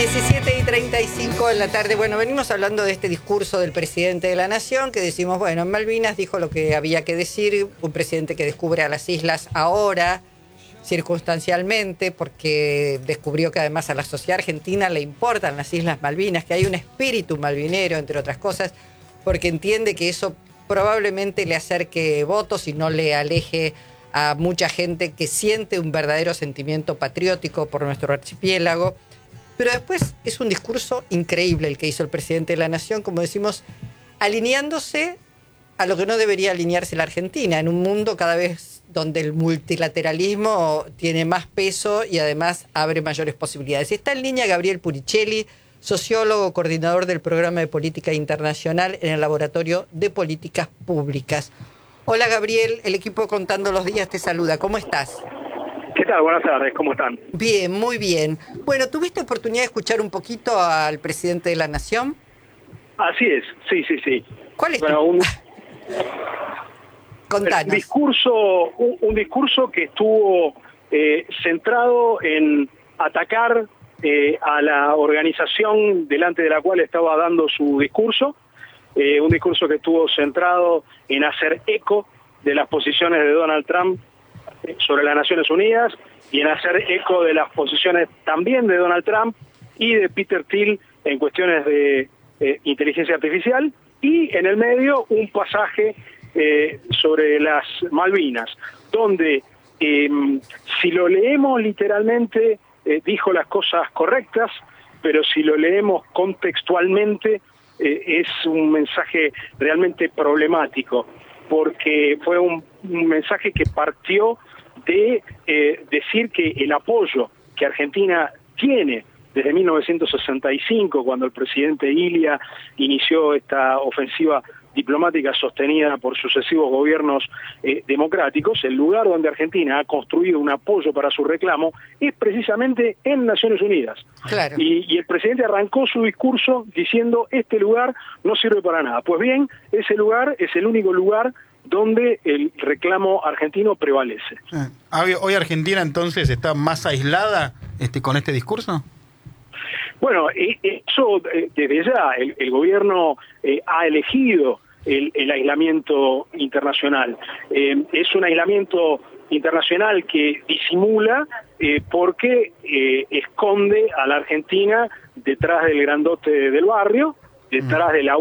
17:35 en la tarde. Bueno, venimos hablando de este discurso del presidente de la Nación, que decimos, bueno, en Malvinas dijo lo que había que decir, un presidente que descubre a las islas ahora, circunstancialmente, porque descubrió que además a la sociedad argentina le importan las Islas Malvinas, que hay un espíritu malvinero, entre otras cosas, porque entiende que eso probablemente le acerque votos y no le aleje a mucha gente que siente un verdadero sentimiento patriótico por nuestro archipiélago. Pero después es un discurso increíble el que hizo el presidente de la Nación, como decimos, alineándose a lo que no debería alinearse la Argentina, en un mundo cada vez donde el multilateralismo tiene más peso y además abre mayores posibilidades. Y está en línea Gabriel Puricelli, sociólogo, coordinador del Programa de Política Internacional en el Laboratorio de Políticas Públicas. Hola Gabriel, el equipo de Contando los Días te saluda. ¿Cómo estás? ¿Qué tal? Buenas tardes, ¿cómo están? Bien, muy bien. Bueno, ¿tuviste oportunidad de escuchar un poquito al presidente de la Nación? Así es, sí. ¿Cuál es bueno, Contanos. Un discurso que estuvo centrado en atacar a la organización delante de la cual estaba dando su discurso, un discurso que estuvo centrado en hacer eco de las posiciones de Donald Trump sobre las Naciones Unidas y en hacer eco de las posiciones también de Donald Trump y de Peter Thiel en cuestiones de inteligencia artificial, y en el medio un pasaje sobre las Malvinas, donde si lo leemos literalmente dijo las cosas correctas, pero si lo leemos contextualmente es un mensaje realmente problemático, porque fue un mensaje que partió de decir que el apoyo que Argentina tiene desde 1965, cuando el presidente Ilia inició esta ofensiva diplomática sostenida por sucesivos gobiernos democráticos, el lugar donde Argentina ha construido un apoyo para su reclamo es precisamente en Naciones Unidas. Claro. Y el presidente arrancó su discurso diciendo: este lugar no sirve para nada. Pues bien, ese lugar es el único lugar donde el reclamo argentino prevalece. ¿Hoy Argentina entonces está más aislada con este discurso? Bueno, eso desde ya el gobierno ha elegido el aislamiento internacional. Es un aislamiento internacional que disimula porque esconde a la Argentina detrás del grandote del barrio, detrás de la